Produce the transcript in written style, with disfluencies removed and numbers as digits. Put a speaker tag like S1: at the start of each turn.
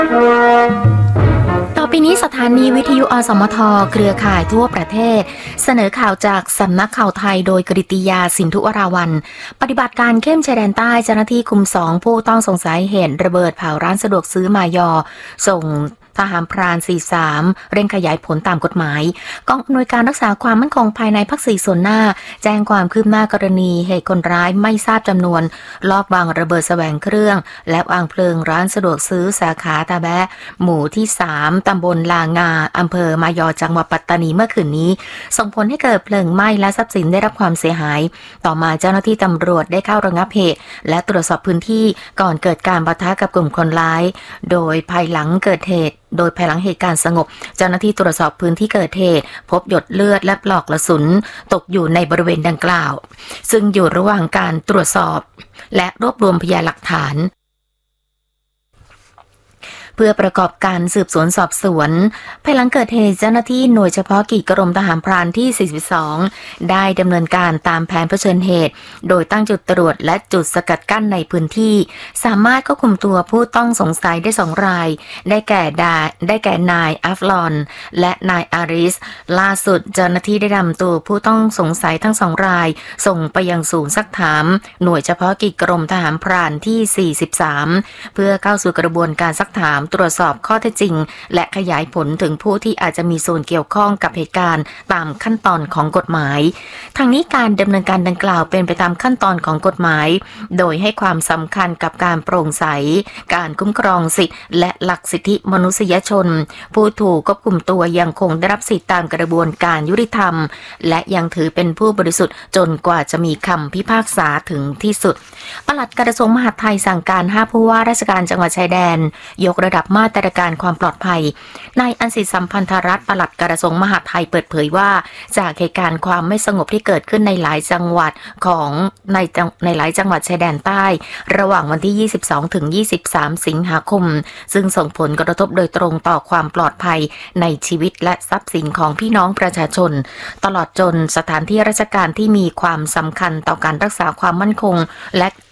S1: ต่อไปนี้สถานีวิทยุอสมทเครือข่ายทั่วประเทศเสนอข่าวจากสำนักข่าวไทยโดยกฤติยาสินธุวราวัลย์ปฏิบัติการเข้มชายแดนใต้เจ้าหน้าที่คุม2ผู้ต้องสงสัยเหตุระเบิดเผาร้านสะดวกซื้อมายอส่งทหารพราน43เร่งขยายผลตามกฎหมายกองอำนวยการรักษาความมั่นคงภายในภาค4ส่วนหน้าแจ้งความคืบหน้ากรณีเหตุคนร้ายไม่ทราบจำนวนลอบวางระเบิดแสวงเครื่องและวางเพลิงร้านสะดวกซื้อสาขาตาแบะหมู่ที่3ตำบลลางาอำเภอมายอจังหวัดปัตตานีเมื่อคืนนี้ส่งผลให้เกิดเพลิงไหม้และทรัพย์สินได้รับความเสียหายต่อมาเจ้าหน้าที่ตำรวจได้เข้าระงับเหตุและตรวจสอบพื้นที่ก่อนเกิดการปะทะกับกลุ่มคนร้ายโดยภายหลังเหตุการณ์สงบเจ้าหน้าที่ตรวจสอบพื้นที่เกิดเหตุพบหยดเลือดและปลอกกระสุนตกอยู่ในบริเวณดังกล่าวซึ่งอยู่ระหว่างการตรวจสอบและรวบรวมพยานหลักฐานเพื่อประกอบการสืบสวนสอบสวนภายหลังเกิดเหตุเจ้าหน้าที่หน่วยเฉพาะกิจกรมทหารพรานที่42ได้ดำเนินการตามแผนเผชิญเหตุโดยตั้งจุดตรวจและจุดสกัดกั้นในพื้นที่สามารถควบคุมตัวผู้ต้องสงสัยได้2รายได้แก่นายอัฟลอนและนายอาริสล่าสุดเจ้าหน้าที่ได้นำตัวผู้ต้องสงสัยทั้ง2รายส่งไปยังศูนย์ซักถามหน่วยเฉพาะกิจกรมทหารพรานที่43เพื่อเข้าสู่กระบวนการซักถามตรวจสอบข้อเท็จจริงและขยายผลถึงผู้ที่อาจจะมีส่วนเกี่ยวข้องกับเหตุการณ์ตามขั้นตอนของกฎหมายทางนี้การดำเนินการดังกล่าวเป็นไปตามขั้นตอนของกฎหมายโดยให้ความสำคัญกับการโปร่งใสการคุ้มครองสิทธิและหลักสิทธิมนุษยชนผู้ถูกควบคุมตัวยังคงได้รับสิทธิตามกระบวนการยุติธรรมและยังถือเป็นผู้บริสุทธิ์จนกว่าจะมีคำพิพากษาถึงที่สุดปลัดกระทรวงมหาดไทยสั่งการ5ผู้ว่าราชการจังหวัดชายแดนยกระดับมาตรการความปลอดภัยนายอันศิษย์สัมพันธรัตน์ปลัดกระทรวงมหาดไทยเปิดเผยว่าจากเหตุการณ์ความไม่สงบที่เกิดขึ้นในหลายจังหวัดในหลายจังหวัดชายแดนใต้ระหว่างวันที่22ถึง23สิงหาคมซึ่งส่งผลกระทบโดยตรงต่อความปลอดภัยในชีวิตและทรัพย์สินของพี่น้องประชาชนตลอดจนสถานที่ราชการที่มีความสำคัญต่อการรักษาความมั่นคงและ